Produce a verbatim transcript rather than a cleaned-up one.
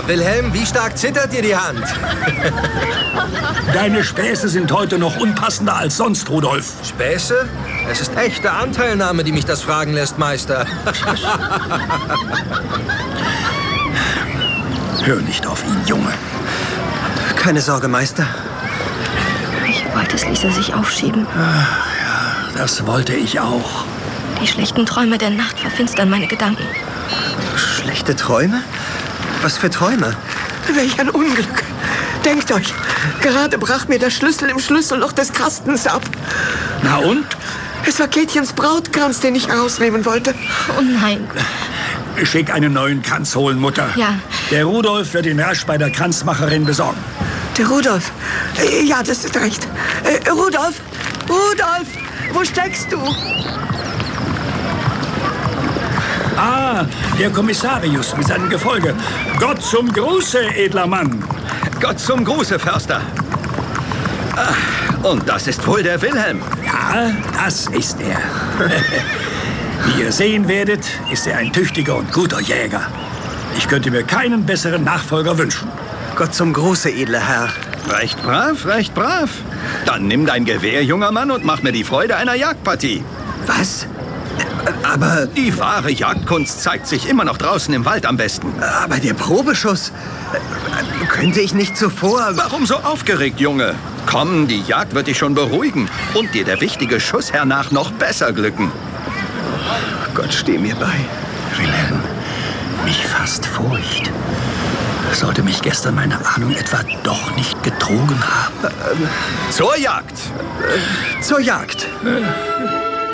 Wilhelm, wie stark zittert dir die Hand? Deine Späße sind heute noch unpassender als sonst, Rudolf. Späße? Es ist echte Anteilnahme, die mich das fragen lässt, Meister. Hör nicht auf ihn, Junge. Keine Sorge, Meister. Ich wollte es ließe sich aufschieben. Ach, ja, das wollte ich auch. Die schlechten Träume der Nacht verfinstern meine Gedanken. Schlechte Träume? Was für Träume? Welch ein Unglück. Denkt euch, gerade brach mir der Schlüssel im Schlüsselloch des Kastens ab. Na und? Es war Kätchens Brautkranz, den ich herausnehmen wollte. Oh nein. Schick einen neuen Kranz holen, Mutter. Ja. Der Rudolf wird ihn rasch bei der Kranzmacherin besorgen. Der Rudolf. Äh, ja, das ist recht. Äh, Rudolf! Rudolf! Wo steckst du? Ah, der Kommissarius mit seinem Gefolge. Gott zum Gruße, edler Mann. Gott zum Gruße, Förster. Ach, und das ist wohl der Wilhelm. Ja, das ist er. Wie ihr sehen werdet, ist er ein tüchtiger und guter Jäger. Ich könnte mir keinen besseren Nachfolger wünschen. Gott zum Gruße, edler Herr. Recht brav, recht brav. Dann nimm dein Gewehr, junger Mann, und mach mir die Freude einer Jagdpartie. Was? Aber... Die wahre Jagdkunst zeigt sich immer noch draußen im Wald am besten. Aber der Probeschuss... Könnte ich nicht zuvor... Warum so aufgeregt, Junge? Komm, die Jagd wird dich schon beruhigen und dir der wichtige Schuss hernach noch besser glücken. Gott, steh mir bei. Wilhelm, mich fasst Furcht. Sollte mich gestern meine Ahnung etwa doch nicht betrogen haben? Zur Jagd! Zur Jagd! Äh.